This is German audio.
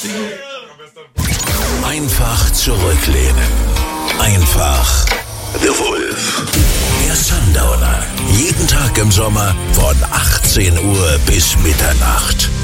Einfach zurücklehnen. Einfach The Wolf. Der Sundowner. Jeden Tag im Sommer von 18 Uhr bis Mitternacht.